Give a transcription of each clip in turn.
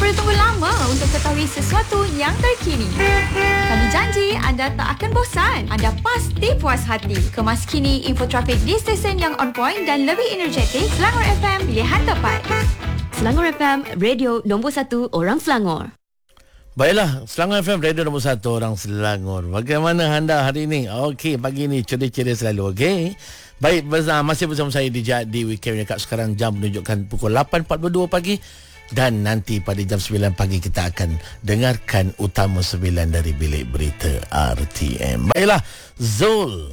perlu tunggu lama untuk ketahui sesuatu yang terkini. Kami janji anda tak akan bosan. Anda pasti puas hati. Kemas kini info trafik di stesen yang on point dan lebih energetik. Selangor FM, pilihan tepat. Selangor FM, radio nombor 1 orang Selangor. Baiklah, Selangor FM, radio nombor 1 orang Selangor. Bagaimana anda hari ini? Okey, pagi ni ceria-ceria selalu, okey? Baik, masih bersama saya di Weekend Dekat sekarang jam menunjukkan pukul 8.42 pagi. Dan nanti pada jam 9 pagi kita akan dengarkan utama 9 dari Bilik Berita RTM. Baiklah, Zul.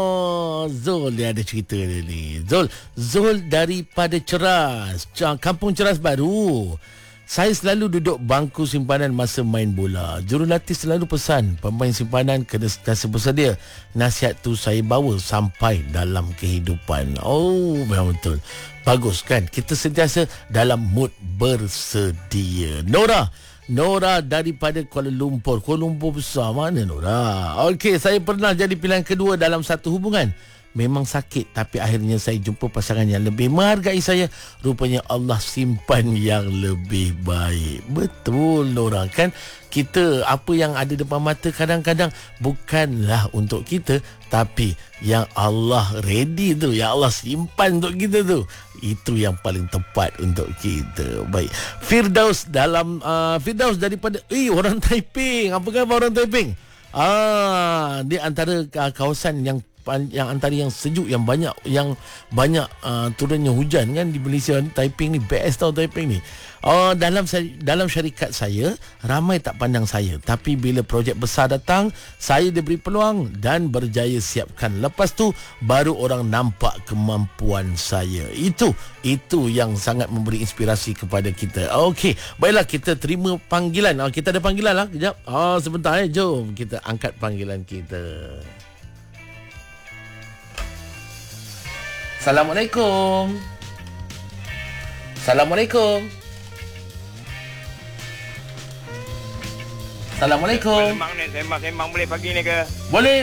Zul dia ada cerita dia ni. Zul daripada Ceras, Kampung Ceras Baru. Saya selalu duduk bangku simpanan masa main bola. Jurulatih selalu pesan pemain simpanan kena sentiasa bersedia. Nasihat tu saya bawa sampai dalam kehidupan. Oh, memang betul. Bagus kan? Kita sentiasa dalam mood bersedia. Nora daripada Kuala Lumpur. Kuala Lumpur besar mana Nora? Okey, saya pernah jadi pilihan kedua dalam satu hubungan. Memang sakit, tapi akhirnya saya jumpa pasangan yang lebih menghargai saya. Rupanya Allah simpan yang lebih baik. Betul Nora kan? Kita apa yang ada depan mata kadang-kadang bukanlah untuk kita, tapi yang Allah ready tu, yang Allah simpan untuk kita tu, itu yang paling tepat untuk kita. Baik, Firdaus daripada orang Taiping. Apa khabar orang Taiping? Dia antara kawasan yang antara yang sejuk, yang banyak turunnya hujan kan di Malaysia ni. Taiping ni best tau, Taiping ni. Dalam syarikat saya ramai tak pandang saya, tapi bila projek besar datang saya diberi peluang dan berjaya siapkan. Lepas tu baru orang nampak kemampuan saya. Itu yang sangat memberi inspirasi kepada kita. Okey, baiklah, kita terima panggilan. Kita ada panggilan lah. Kejap. Sebentar jom kita angkat panggilan kita. Assalamualaikum. Assalamualaikum. Assalamualaikum. Sembang boleh pagi ni ke? Boleh.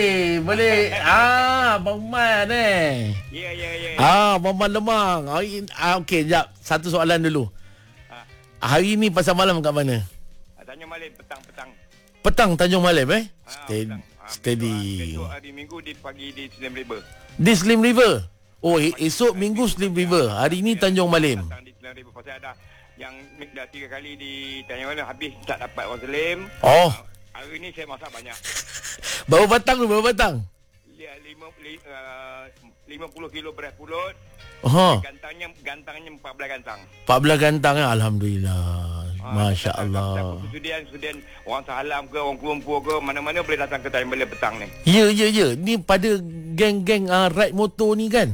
Abang Man Ya. Abang Man Lemang. Okey, jap. Satu soalan dulu. Hari ni pasal malam kat mana? Tanjung Malim, petang. Petang Tanjung Malim Steady. Besok hari Minggu di pagi di Slim River. Di Slim River? Esok Minggu Slim River. Hari ni Tanjung Malim. Di Slim River. Pasal ada yang dah 3 kali di Tanjung Malim habis tak dapat orang Slim. Hari ni saya masak banyak. Berapa batang? 50 kilo beras pulut. Gantangnya 14 gantang. 14 gantang Alhamdulillah. Masya Allah. Kemudian orang Sahalam ke, orang Kuala ke, mana-mana boleh datang ke Tanjung Malim petang ni. Ya. Ni pada geng-geng ride motor ni kan.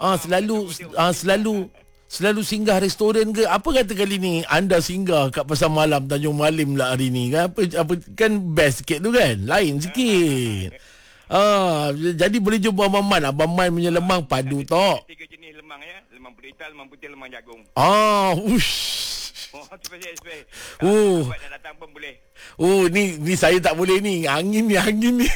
Selalu singgah restoran ke. Apa kata kali ni anda singgah kat pasar malam Tanjung Malim lah hari ni kan? Apa kan best sikit tu kan? Lain sikit. Jadi boleh jumpa Abang Man. Abang Man punya lemang padu tok. 3 jenis lemang ya. Lemang berital, lemang putih, lemang jagung. Spesial. Nak datang pun boleh. Ni saya tak boleh ni. Angin ni.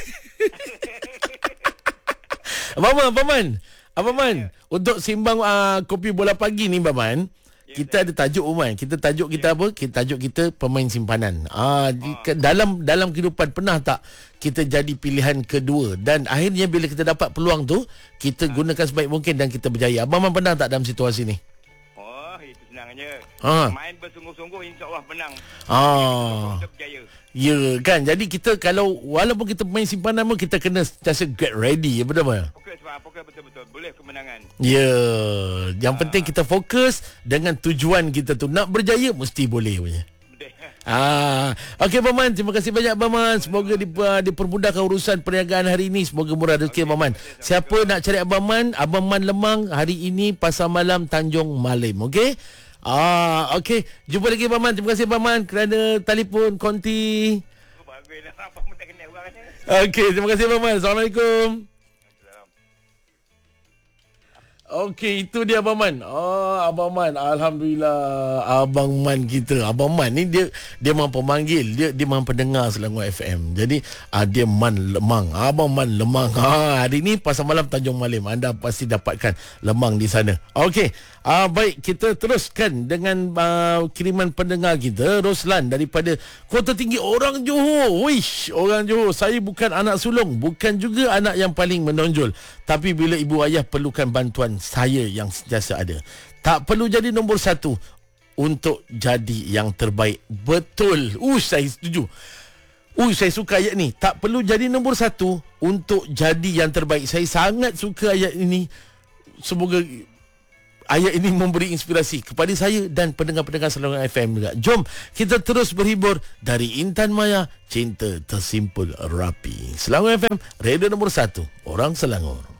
Abang Man, untuk simbang kopi bola pagi ni Abang Man, kita ada tajuk Uman. Kita apa? Tajuk kita pemain simpanan. Dalam kehidupan pernah tak kita jadi pilihan kedua dan akhirnya bila kita dapat peluang tu, kita gunakan sebaik mungkin dan kita berjaya. Abang Man pernah tak dalam situasi ni? Itu senangnya. Main bersungguh-sungguh insya-Allah menang. Kita berjaya. Ya kan. Jadi kita kalau walaupun kita pemain simpanan pun kita kena sentiasa get ready, betul tak? Fokus betul-betul. Boleh kemenangan. Ya. Yang penting kita fokus dengan tujuan kita tu. Nak berjaya mesti boleh punya. Okey Abang Man, terima kasih banyak Abang Man. Semoga dipermudahkan urusan perniagaan hari ini. Semoga murah rezeki Abang Man. Siapa nak cari Abang Man Lemang hari ini pasar malam Tanjung Malim. Okey. Okey. Jumpa lagi Abang Man. Terima kasih Abang Man kerana telefon konti. Baguslah apa pun tak kenal orangnya. Okey, terima kasih Abang Man. Assalamualaikum. Okey, itu dia Abang Man. Oh, Abang Man. Alhamdulillah. Abang Man kita. Abang Man ni dia memang pemanggil. Dia memang pendengar Selangor FM. Jadi, dia Man Lemang. Abang Man Lemang. Hari ni Pasar Malam Tanjung Malim. Anda pasti dapatkan lemang di sana. Okey. Baik, kita teruskan dengan kiriman pendengar kita, Roslan daripada Kota Tinggi, orang Johor. Wish, orang Johor. Saya bukan anak sulung, bukan juga anak yang paling menonjol. Tapi bila ibu ayah perlukan bantuan, saya yang sentiasa ada. Tak perlu jadi nombor satu untuk jadi yang terbaik. Betul. Saya setuju. Saya suka ayat ni. Tak perlu jadi nombor satu untuk jadi yang terbaik. Saya sangat suka ayat ini. Semoga ayat ini memberi inspirasi kepada saya dan pendengar-pendengar Selangor FM juga. Jom kita terus berhibur dari Intan Maya, Cinta Tersimpul Rapi. Selangor FM, radio nombor 1, orang Selangor.